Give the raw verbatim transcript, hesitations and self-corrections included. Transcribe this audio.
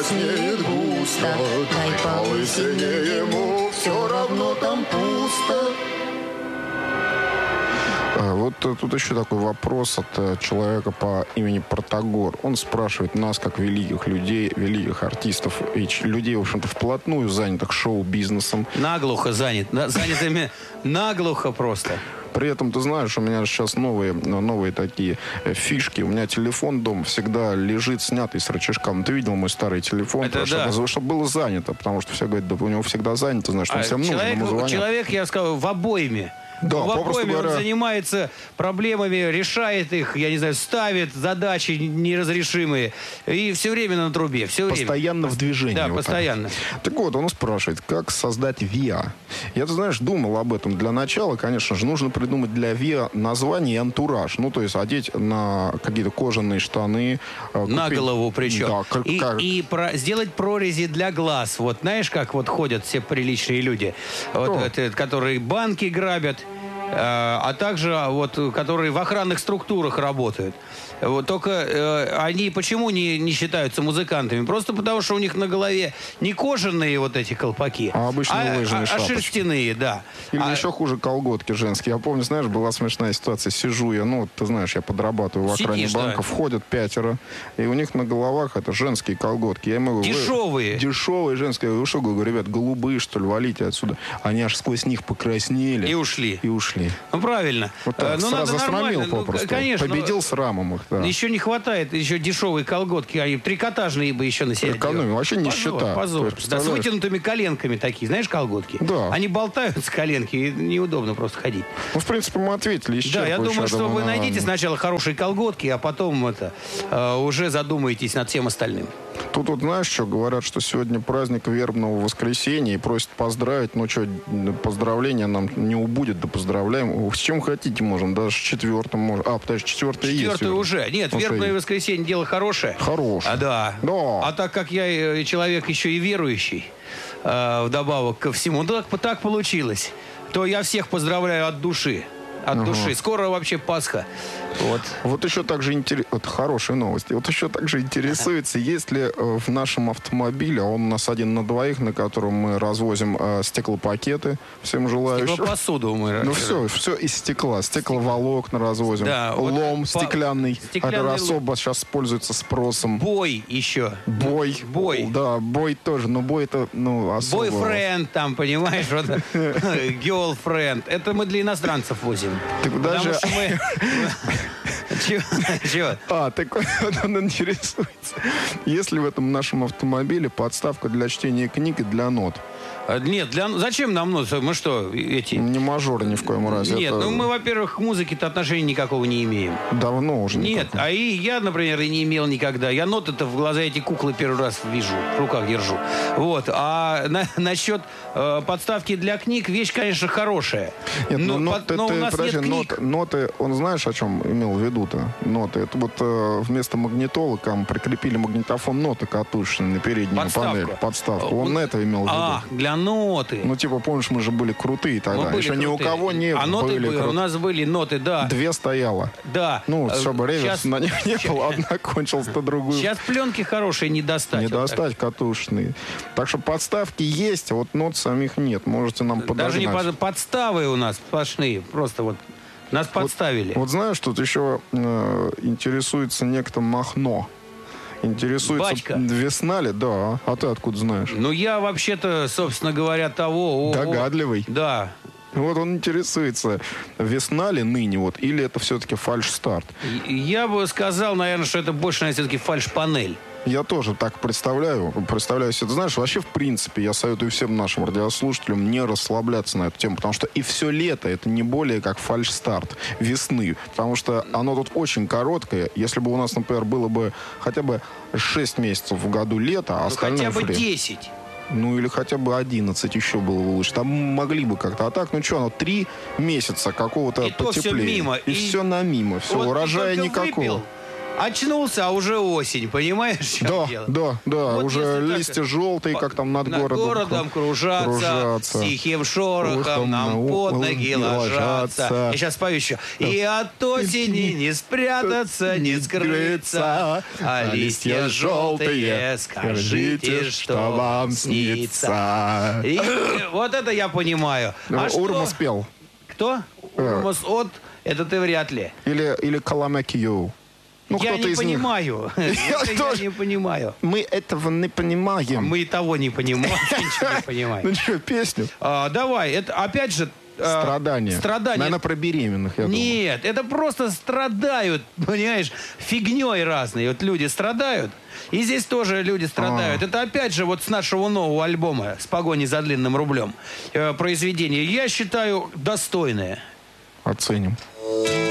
краснеет густо, дай полысине ему, все равно там пусто. Вот тут еще такой вопрос от человека по имени Протагор. Он спрашивает нас, как великих людей, великих артистов и людей, в общем-то, вплотную занятых шоу-бизнесом. Наглухо занят. Занятыми наглухо просто. При этом, ты знаешь, у меня сейчас новые, новые такие фишки. У меня телефон дома всегда лежит снятый с рычажком. Ты видел мой старый телефон? Это да. Чтобы, чтобы было занято, потому что все говорят, да у него всегда занято, значит, он а всем человек, нужен, ему звонят. Человек, я сказал, в обойме. Да, в обойме говоря... он занимается проблемами, решает их, я не знаю, ставит задачи неразрешимые. И все время на трубе, все время. Постоянно в движении. Да, вот постоянно. Так. так вот, он спрашивает, как создать ви эй. Я, ты знаешь, думал об этом. Для начала, конечно же, нужно придумать для ви эй название и антураж. Ну, то есть одеть на какие-то кожаные штаны. Купить... На голову причем. Да, как, и как... и про... сделать прорези для глаз. Вот знаешь, как вот ходят все приличные люди, вот, вот, которые банки грабят, а также вот, которые в охранных структурах работают. Вот, только э, они почему не, не считаются музыкантами? Просто потому, что у них на голове не кожаные вот эти колпаки, а, обычные а, лыжные а, а шерстяные, да. Или а... еще хуже колготки женские. Я помню, знаешь, была смешная ситуация. Сижу я, ну, ты знаешь, я подрабатываю в охране Сидишь, банка. Да. Входят пятеро, и у них на головах это женские колготки. Я ему, дешевые. Вы, дешевые женские. Вы что, говорю, ребят, голубые, что ли, валите отсюда. Они аж сквозь них покраснели. И ушли. И ушли. Ну, правильно. Вот так, ну, сразу надо засрамил нормально. попросту. Ну, конечно. Победил срамом их, да. Еще не хватает, еще дешевые колготки, они трикотажные бы еще на себя экономим, вообще не считают. Позор. Да, с вытянутыми коленками такие, знаешь, колготки. Да. Они болтаются коленки, и неудобно просто ходить. Ну, в принципе, мы ответили. Да, я думаю, что вы найдете сначала хорошие колготки, а потом это э, уже задумаетесь над всем остальным. Тут вот знаешь, что говорят, что сегодня праздник вербного воскресенья и просят поздравить. Ну что, поздравления нам не убудет, да поздравляем. С чем хотите можем, даже с четвертым можем. А, подожди, четвертое есть. Четвертое уже. Нет, уже вербное есть. Воскресенье дело хорошее. Хорошее. А, да. да. А так как я человек еще и верующий, э, вдобавок ко всему, так, так получилось, то я всех поздравляю от души. От ага. души. Скоро вообще Пасха. Вот. Вот еще также интересно, вот хорошие новости. Вот еще также интересуется, есть ли в нашем автомобиле, он у нас один на двоих, на котором мы развозим э, стеклопакеты всем желающим. Стеклопосуду мы. Ну все, все из стекла, стекловолокна развозим. Да, лом вот стеклянный, стеклянный особо лом. Сейчас пользуется спросом. Бой еще. Бой. Бой. Да, бой тоже, но бой это, ну, особо. Бойфренд там, понимаешь, вот, girlfriend. Это мы для иностранцев возим. Так даже... Чего? Чего? А, так вот он интересуется. Есть ли в этом нашем автомобиле подставка для чтения книг и для нот? Нет, для... зачем нам ноты? Мы что, эти... Не мажоры ни в коем разе. Нет, это... ну мы, во-первых, к музыке-то отношения никакого не имеем. Давно уже. Нет, никакого. А и я, например, и не имел никогда. Я ноты-то в глаза эти куклы первый раз вижу, в руках держу. Вот. А на, насчет э, подставки для книг, вещь, конечно, хорошая. Нет, но, но, под, ты, но ты, у нас подожди, нет книг. Ноты, ноты, он знаешь, о чем имел в виду-то? Ноты. Это вот э, вместо магнитолок прикрепили магнитофон ноты катушечные на переднюю подставку. панель. Подставку. Он, он это имел в виду. А, для ноты. Ну, типа, помнишь, мы же были крутые тогда. Были Еще крутые. ни у кого не а были. Ноты Крут... У нас были ноты, да. Две стояло. Да. Ну, чтобы реверс Сейчас... на них не было, одна кончилась, то другую. Сейчас пленки хорошие не достать. Не вот достать так. Катушечные. Так что подставки есть, а вот нот самих нет. Можете нам подогнать. Даже не под... подставы у нас сплошные. Просто вот нас подставили. Вот, вот знаешь, тут еще э, интересуется некто Махно. Интересуется, Бачка. Весна ли? Да. А ты откуда знаешь? Ну, я вообще-то, собственно говоря, того... О, Догадливый. Да. Вот он интересуется, весна ли ныне, вот, или это все-таки фальш-старт? Я бы сказал, наверное, что это больше, наверное, все-таки фальш-панель. Я тоже так представляю. Представляю себе. Ты знаешь, вообще, в принципе, я советую всем нашим радиослушателям не расслабляться на эту тему, потому что и все лето это не более как фальш-старт весны. Потому что оно тут очень короткое. Если бы у нас, например, было бы хотя бы шесть месяцев в году лета, а ну, остальное... хотя бы фри. десять. Ну, или хотя бы одиннадцать еще было бы лучше. Там могли бы как-то. А так, ну что, оно три месяца какого-то и потеплее. То все мимо. И, и все на мимо. Все, вот урожая никакого. Выпил, Очнулся, а уже осень, понимаешь, в чем Да, дело? да, да, Вот уже если так- листья желтые, как там над, Над городом. городом кружатся, кружатся. с тихим шорохом Шорохом нам на под у- ноги ложатся. ложатся. Я сейчас пою еще. И от осени не спрятаться, не скрыться, а листья желтые, скажите, что вам снится. И вот это я понимаю. А что- Урма спел. Кто? Урмас от, это ты вряд ли. Или, или Каламекио. Ну, Я кто-то не из них. понимаю. Это Я тоже. не понимаю. Мы этого не понимаем. Мы и того не понимаем, ничего не Ну понимаем. что, песню? А, Давай, это опять же... а, Страдания. Страдания. Наверное, про беременных, я думаю. Нет, это просто страдают, понимаешь, фигней разной. Вот люди страдают, и здесь тоже люди страдают. А. Это опять же вот с нашего нового альбома «С погоней за длинным рублем» э, произведение. Я считаю, достойное. Оценим.